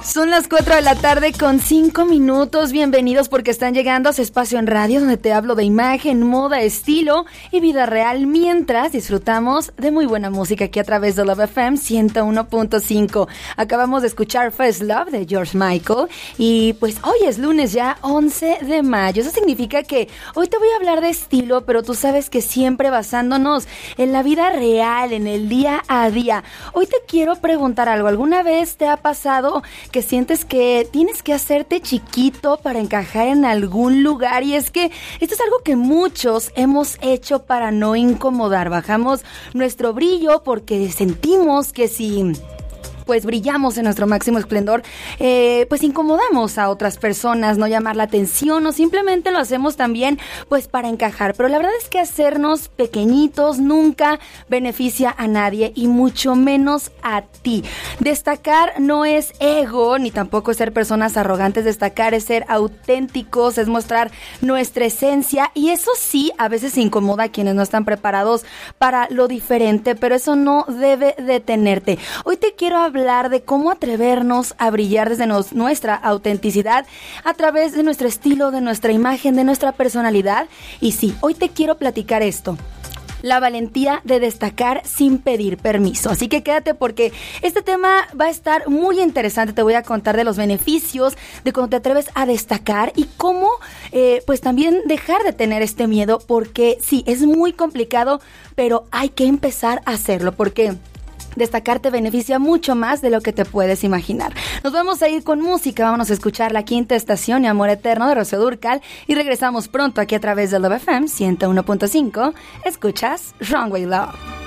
Son las 4 de la tarde con 5 minutos. Bienvenidos porque están llegando a su espacio en radio donde te hablo de imagen, moda, estilo y vida real mientras disfrutamos de muy buena música aquí a través de Love FM 101.5. Acabamos de escuchar First Love de George Michael y pues hoy es lunes ya 11 de mayo. Eso significa que hoy te voy a hablar de estilo, pero tú sabes que siempre basándonos en la vida real, en el día a día. Hoy te quiero preguntar algo. ¿Alguna vez te ha pasado que sientes que tienes que hacerte chiquito para encajar en algún lugar? Y es que esto es algo que muchos hemos hecho para no incomodar. Bajamos nuestro brillo porque sentimos que si pues brillamos en nuestro máximo esplendor, pues incomodamos a otras personas, no llamar la atención, o simplemente lo hacemos también pues para encajar. Pero la verdad es que hacernos pequeñitos nunca beneficia a nadie y mucho menos a ti. Destacar no es ego, ni tampoco es ser personas arrogantes. Destacar es ser auténticos, es mostrar nuestra esencia, y eso sí, a veces incomoda a quienes no están preparados para lo diferente, pero eso no debe detenerte. Hoy te quiero hablar de cómo atrevernos a brillar desde nuestra autenticidad a través de nuestro estilo, de nuestra imagen, de nuestra personalidad. Y sí, hoy te quiero platicar esto: la valentía de destacar sin pedir permiso. Así que quédate porque este tema va a estar muy interesante. Te voy a contar de los beneficios de cuando te atreves a destacar y cómo pues también dejar de tener este miedo, porque sí, es muy complicado, pero hay que empezar a hacerlo porque destacar te beneficia mucho más de lo que te puedes imaginar. Nos vamos a ir con música, vámonos a escuchar La Quinta Estación y Amor Eterno de Rocío Dúrcal y regresamos pronto aquí a través de Love FM 101.5. Escuchas Runway Love.